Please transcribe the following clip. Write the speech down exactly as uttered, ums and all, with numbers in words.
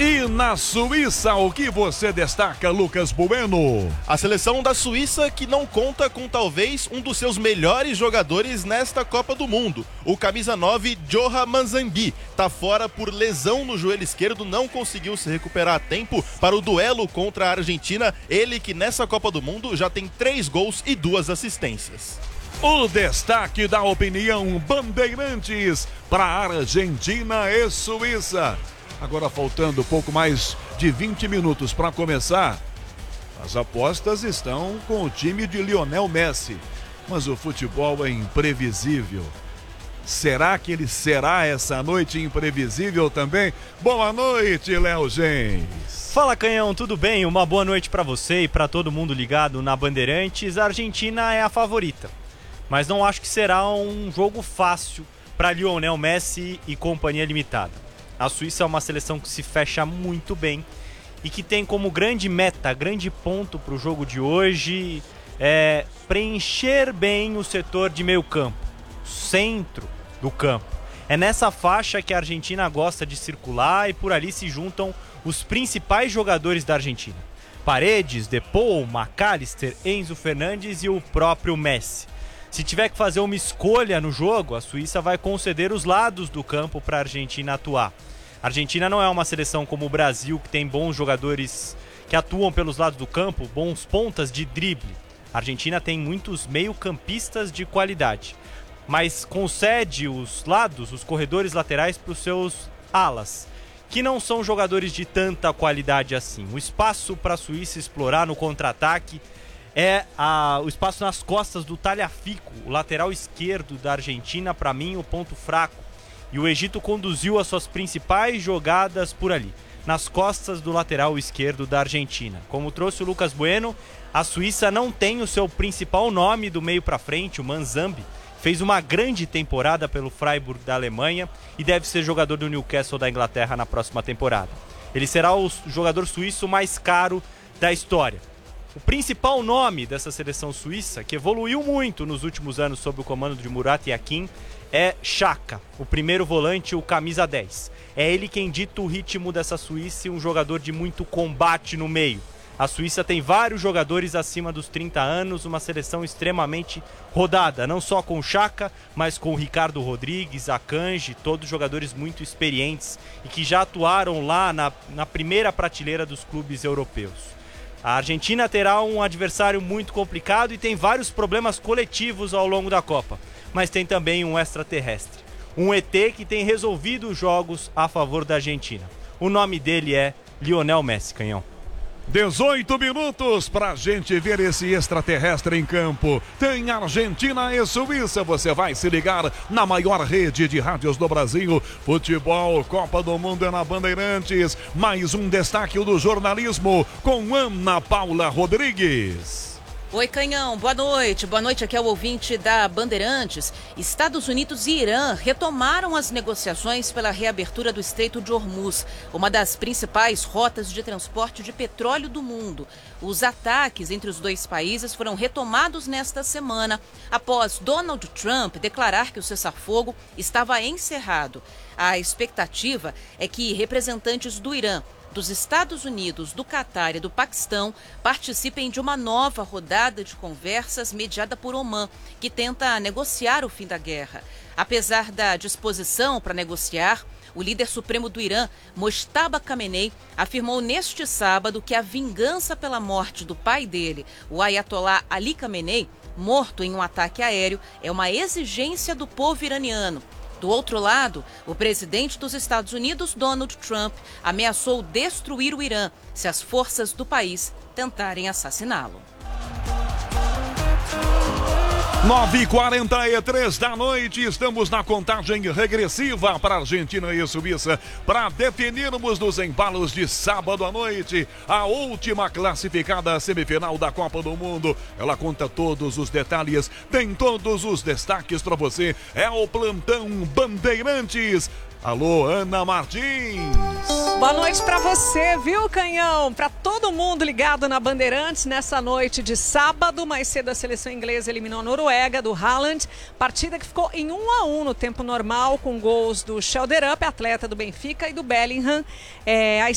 E na Suíça, o que você destaca, Lucas Bueno? A seleção da Suíça que não conta com talvez um dos seus melhores jogadores nesta Copa do Mundo. O camisa nove, Johan Manzambi, tá fora por lesão no joelho esquerdo, não conseguiu se recuperar a tempo para o duelo contra a Argentina. Ele que nessa Copa do Mundo já tem três gols e duas assistências. O destaque da opinião Bandeirantes para Argentina e Suíça. Agora faltando pouco mais de vinte minutos para começar, as apostas estão com o time de Lionel Messi, mas o futebol é imprevisível. Será que ele será essa noite imprevisível também? Boa noite, Léo Gens. Fala, Canhão, tudo bem? Uma boa noite para você e para todo mundo ligado na Bandeirantes. A Argentina é a favorita, mas não acho que será um jogo fácil para Lionel Messi e companhia limitada. A Suíça é uma seleção que se fecha muito bem e que tem como grande meta, grande ponto para o jogo de hoje é preencher bem o setor de meio campo, centro do campo. É nessa faixa que a Argentina gosta de circular e por ali se juntam os principais jogadores da Argentina. Paredes, De Paul, McAllister, Enzo Fernandes e o próprio Messi. Se tiver que fazer uma escolha no jogo, a Suíça vai conceder os lados do campo para a Argentina atuar. A Argentina não é uma seleção como o Brasil, que tem bons jogadores que atuam pelos lados do campo, bons pontas de drible. A Argentina tem muitos meio-campistas de qualidade, mas concede os lados, os corredores laterais para os seus alas, que não são jogadores de tanta qualidade assim. O espaço para a Suíça explorar no contra-ataque é a, o espaço nas costas do Tagliafico, o lateral esquerdo da Argentina, para mim, o ponto fraco. E o Egito conduziu as suas principais jogadas por ali, nas costas do lateral esquerdo da Argentina. Como trouxe o Lucas Bueno, a Suíça não tem o seu principal nome do meio para frente, o Manzambi. Fez uma grande temporada pelo Freiburg da Alemanha e deve ser jogador do Newcastle da Inglaterra na próxima temporada. Ele será o jogador suíço mais caro da história. O principal nome dessa seleção suíça, que evoluiu muito nos últimos anos sob o comando de Murat Yakin, é Xhaka, o primeiro volante, o camisa dez. É ele quem dita o ritmo dessa Suíça e um jogador de muito combate no meio. A Suíça tem vários jogadores acima dos trinta anos, uma seleção extremamente rodada, não só com o Xhaka, mas com o Ricardo Rodrigues, Akanji, todos jogadores muito experientes e que já atuaram lá na, na primeira prateleira dos clubes europeus. A Argentina terá um adversário muito complicado e tem vários problemas coletivos ao longo da Copa, mas tem também um extraterrestre, um E T que tem resolvido os jogos a favor da Argentina. O nome dele é Lionel Messi, Canhão. dezoito minutos pra gente ver esse extraterrestre em campo. Tem Argentina e Suíça. Você vai se ligar na maior rede de rádios do Brasil. Futebol, Copa do Mundo é na Bandeirantes. Mais um destaque do jornalismo com Ana Paula Rodrigues. Oi, Canhão, boa noite. Boa noite, aqui é o ouvinte da Bandeirantes. Estados Unidos e Irã retomaram as negociações pela reabertura do Estreito de Hormuz, uma das principais rotas de transporte de petróleo do mundo. Os ataques entre os dois países foram retomados nesta semana, após Donald Trump declarar que o cessar-fogo estava encerrado. A expectativa é que representantes do Irã, dos Estados Unidos, do Catar e do Paquistão participem de uma nova rodada de conversas mediada por Omã, que tenta negociar o fim da guerra. Apesar da disposição para negociar, o líder supremo do Irã, Mojtaba Khamenei, afirmou neste sábado que a vingança pela morte do pai dele, o Ayatollah Ali Khamenei, morto em um ataque aéreo, é uma exigência do povo iraniano. Do outro lado, o presidente dos Estados Unidos, Donald Trump, ameaçou destruir o Irã se as forças do país tentarem assassiná-lo. nove e quarenta e três da noite, estamos na contagem regressiva para Argentina e Suíça para definirmos nos embalos de sábado à noite a última classificada à semifinal da Copa do Mundo. Ela conta todos os detalhes, tem todos os destaques para você. É o Plantão Bandeirantes. Alô, Ana Martins. Boa noite pra você, viu, Canhão? Pra todo mundo ligado na Bandeirantes nessa noite de sábado. Mais cedo a seleção inglesa eliminou a Noruega do Haaland. Partida que ficou em um a um no tempo normal, com gols do Schelderup, atleta do Benfica, e do Bellingham. É,